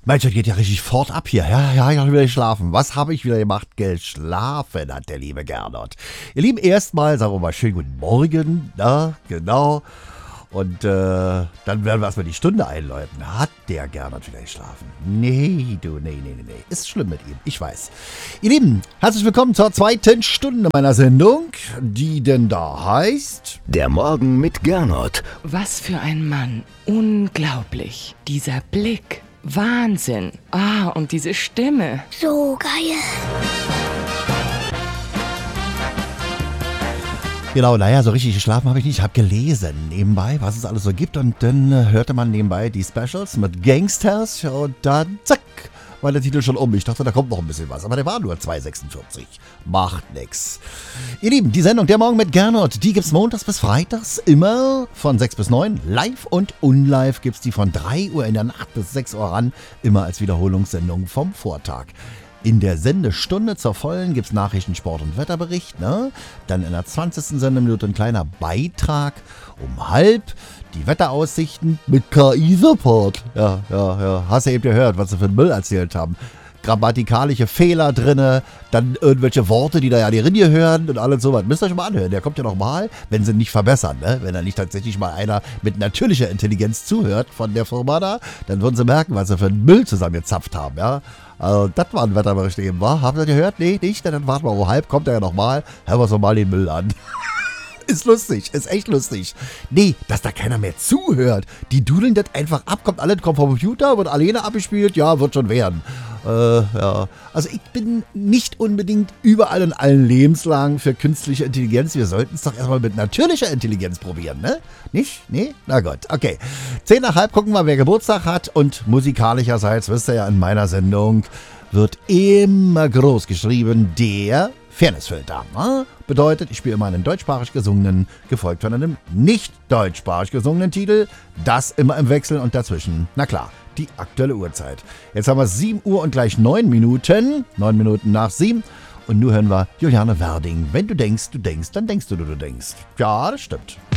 Mensch, das geht ja richtig fort ab hier. Ja, ich habe wieder geschlafen. Was habe ich wieder gemacht? Geschlafen hat der liebe Gernot. Ihr Lieben, erstmal sagen wir mal schönen guten Morgen. Na, genau. Und dann werden wir erstmal die Stunde einläuten. Hat der Gernot wieder geschlafen? Nee. Ist schlimm mit ihm, ich weiß. Ihr Lieben, herzlich willkommen zur zweiten Stunde meiner Sendung, die denn da heißt... Der Morgen mit Gernot. Was für ein Mann. Unglaublich. Dieser Blick. Wahnsinn. Und diese Stimme. So geil. Genau, naja, so richtig geschlafen habe ich nicht. Ich habe gelesen nebenbei, was es alles so gibt. Und dann hörte man nebenbei die Specials mit Gangsters. Und dann, zack, war der Titel schon um. Ich dachte, da kommt noch ein bisschen was. Aber der war nur 2,46. Macht nix. Ihr Lieben, die Sendung Der Morgen mit Gernot, die gibt's montags bis freitags immer von 6 bis 9. Live und unlive gibt's die von 3 Uhr in der Nacht bis 6 Uhr ran. Immer als Wiederholungssendung vom Vortag. In der Sendestunde zur vollen gibt's Nachrichten, Sport und Wetterbericht. Ne? Dann in der 20. Sendeminute ein kleiner Beitrag um halb. Die Wetteraussichten mit KI-Support. Ja. Hast du eben gehört, was sie für einen Müll erzählt haben. Grammatikalische Fehler drinne, dann irgendwelche Worte, die da ja die Rinne hören und alles sowas. Müsst ihr euch mal anhören. Der kommt ja noch mal, wenn sie ihn nicht verbessern. Ne? Wenn da nicht tatsächlich mal einer mit natürlicher Intelligenz zuhört von der Firma da, dann würden sie merken, was sie für einen Müll zusammengezapft haben. Ja? Also, das war ein Wetterbericht eben, wa? Habt ihr gehört? Nee, nicht? Dann warten wir um halb, kommt er ja noch mal. Hören wir uns noch mal den Müll an. Ist lustig, ist echt lustig. Nee, dass da keiner mehr zuhört. Die dudeln das einfach ab, kommt vom Computer, wird alleine abgespielt, ja, wird schon werden. Ja. Also ich bin nicht unbedingt überall in allen Lebenslagen für künstliche Intelligenz. Wir sollten es doch erstmal mit natürlicher Intelligenz probieren, ne? Nicht? Nee? Na gut, okay. 10 nach halb gucken wir, wer Geburtstag hat. Und musikalischerseits, wisst ihr ja, in meiner Sendung wird immer groß geschrieben, der Fairnessfilter. Ne? Bedeutet, ich spiele immer einen deutschsprachig gesungenen, gefolgt von einem nicht deutschsprachig gesungenen Titel. Das immer im Wechsel und dazwischen, na klar, die aktuelle Uhrzeit. Jetzt haben wir 7 Uhr und gleich 9 Minuten. 9 Minuten nach 7. Und nun hören wir Juliane Werding. Wenn du denkst, dann denkst du denkst. Ja, das stimmt.